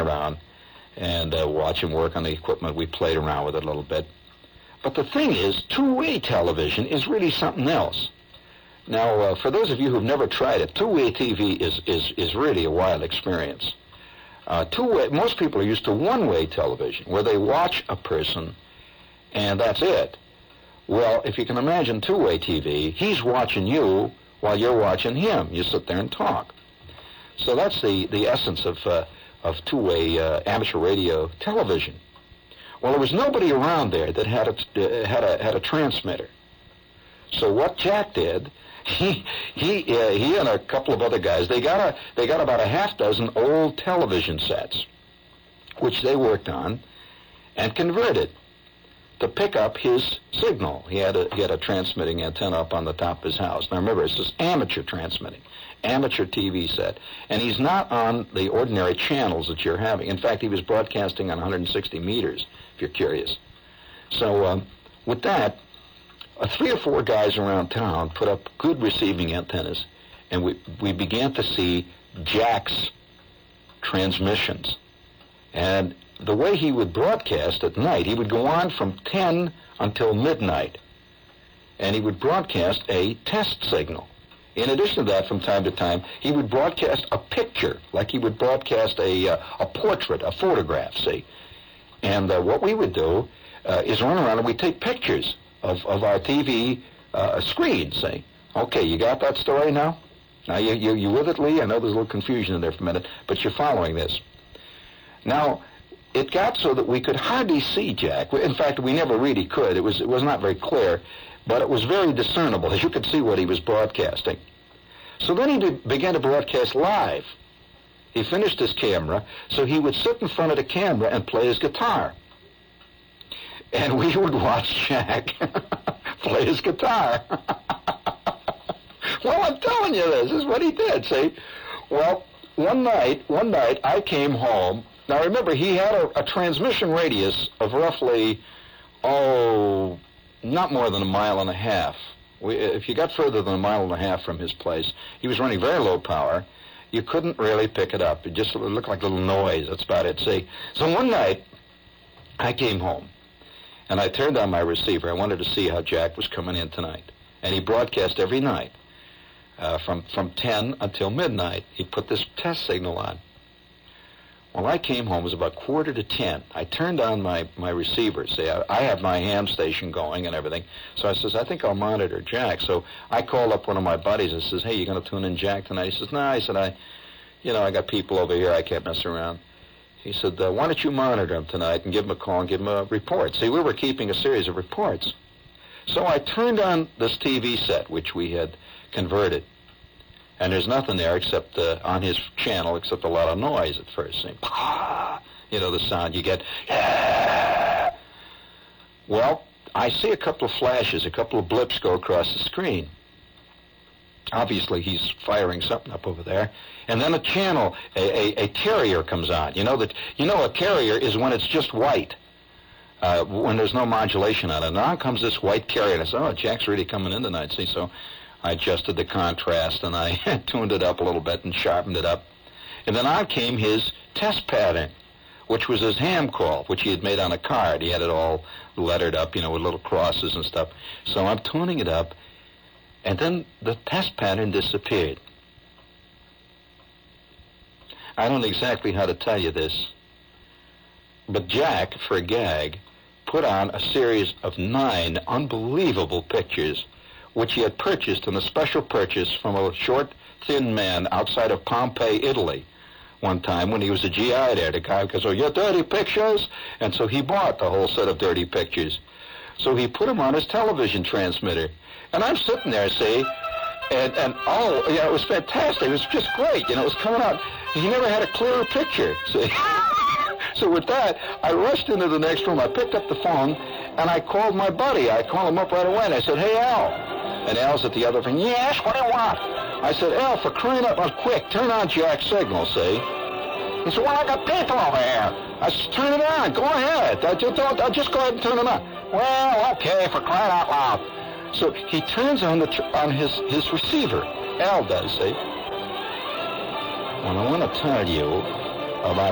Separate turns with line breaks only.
around and watch him work on the equipment. We played around with it a little bit. But the thing is, two-way television is really something else. Now, for those of you who've never tried it, two-way TV is really a wild experience. Two-way, most people are used to one-way television, where they watch a person, and that's it. Well, if you can imagine two-way TV, he's watching you while you're watching him. You sit there and talk. So that's the essence of two-way amateur radio television. Well, there was nobody around there that had a transmitter. So what Jack did, he and a couple of other guys, they got about a half dozen old television sets, which they worked on and converted to pick up his signal. He had a transmitting antenna up on the top of his house. Now remember, it's just amateur transmitting, amateur TV set, and he's not on the ordinary channels that you're having. In fact, he was broadcasting on 160 meters, if you're curious. So with that, 3 or 4 guys around town put up good receiving antennas, and we began to see Jack's transmissions. And the way he would broadcast at night, he would go on from 10 until midnight, and he would broadcast a test signal. In addition to that, from time to time, he would broadcast a picture, like he would broadcast a portrait, a photograph, see. And what we would do is run around and we'd take pictures of our TV screen, see. Okay, you got that story now? Now, you with it, Lee? I know there's a little confusion in there for a minute, but you're following this. Now, it got so that we could hardly see Jack. In fact, we never really could. It was not very clear, but it was very discernible. You could see what he was broadcasting. So then he began to broadcast live. He finished his camera, so he would sit in front of the camera and play his guitar. And we would watch Jack play his guitar. Well, I'm telling you this is what he did, see? Well, one night I came home. Now, remember, he had a transmission radius of roughly, not more than 1.5 miles. If you got further than 1.5 miles from his place, he was running very low power. You couldn't really pick it up. It just looked like a little noise. That's about it, see? So one night, I came home, and I turned on my receiver. I wanted to see how Jack was coming in tonight. And he broadcast every night from 10 until midnight. He put this test signal on. Well, I came home, it was about 9:45. I turned on my receiver. See, I have my ham station going and everything. So I says, I think I'll monitor Jack. So I called up one of my buddies and says, hey, you going to tune in Jack tonight? He says, no. I said, I got people over here. I can't mess around. He said, why don't you monitor him tonight and give him a call and give him a report? See, we were keeping a series of reports. So I turned on this TV set, which we had converted. And there's nothing there except on his channel except a lot of noise at first. See? The sound you get. Well, I see a couple of flashes, a couple of blips go across the screen. Obviously, he's firing something up over there. And then a channel, a carrier comes on. A carrier is when it's just white, when there's no modulation on it. Now comes this white carrier, and I said, Jack's really coming in tonight, see, so I adjusted the contrast, and I tuned it up a little bit and sharpened it up. And then on came his test pattern, which was his ham call, which he had made on a card. He had it all lettered up, with little crosses and stuff. So I'm tuning it up, and then the test pattern disappeared. I don't know exactly how to tell you this, but Jack, for a gag, put on a series of 9 unbelievable pictures which he had purchased in a special purchase from a short, thin man outside of Pompeii, Italy, one time when he was a GI there. The guy goes, your dirty pictures? And so he bought the whole set of dirty pictures. So he put them on his television transmitter. And I'm sitting there, see, and it was fantastic. It was just great, it was coming out. He never had a clearer picture, see. So with that, I rushed into the next room. I picked up the phone, and I called my buddy. I called him up right away, and I said, hey, Al. And Al's at the other thing. Yes, what do you want? I said, Al, for crying out loud, quick, turn on Jack's signal, see? He said, well, I got people over here. I said, turn it on. Go ahead. I'll just go ahead and turn it on. Well, okay, for crying out loud. So he turns on his receiver. Al does, see? Well, I want to tell you about